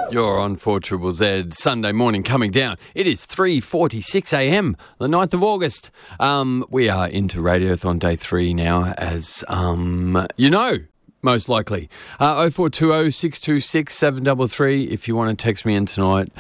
You're on 4ZZZ, Sunday morning coming down. It is 3:46 a.m, the 9th of August. We are into Radiothon Day 3 now, as you know, most likely. 0420 626 733 if you want to text me in tonight,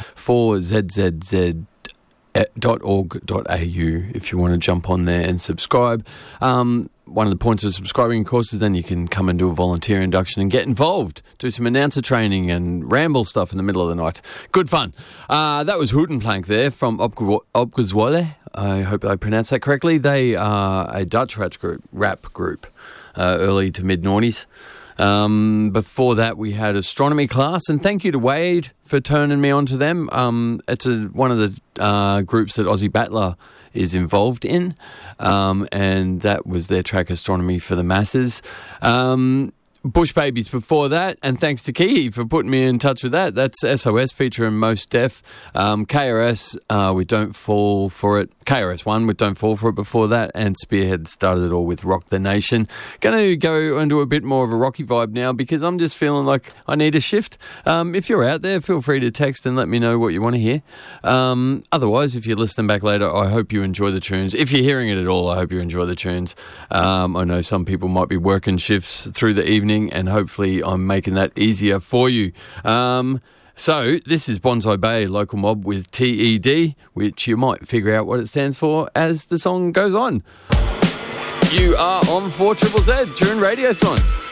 4ZZZ.org.au if you want to jump on there and subscribe. One of the points of subscribing, of course, is then you can come and do a volunteer induction and get involved, do some announcer training and ramble stuff in the middle of the night. Good fun. That was Hootenplank there from Opgezwolde. I hope I pronounced that correctly. They are a Dutch rap group, early to mid-noughties. Before that, we had astronomy class, and thank you to Wade for turning me on to them. It's one of the groups that Aussie Battler is involved in, and that was their track Astronomy for the Masses. Bush Babies before that, and thanks to Kihi for putting me in touch with that. That's SOS featuring Most Def. KRS with Don't Fall For It. KRS-One with Don't Fall For It before that, and Spearhead started it all with Rock the Nation. Going to go into a bit more of a rocky vibe now because I'm just feeling like I need a shift. If you're out there, feel free to text and let me know what you want to hear. Otherwise, if you're listening back later, I hope you enjoy the tunes. If you're hearing it at all, I hope you enjoy the tunes. I know some people might be working shifts through the evening, and hopefully I'm making that easier for you. So this is Bonsai Bay, Local Mob with TED, which you might figure out what it stands for as the song goes on. You are on 4ZZZ during Radiothon.